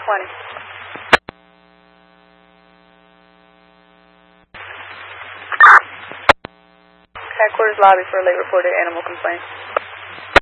Headquarters lobby for a late reported animal complaint.